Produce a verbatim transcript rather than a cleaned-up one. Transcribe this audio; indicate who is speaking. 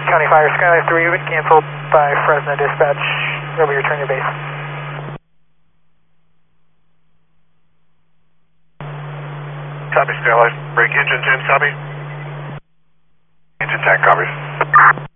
Speaker 1: County Fire, Skyline three, you've been canceled by Fresno Dispatch. Over, return your base.
Speaker 2: Copy, Skyline. Break engine ten, copy. Engine ten, copy.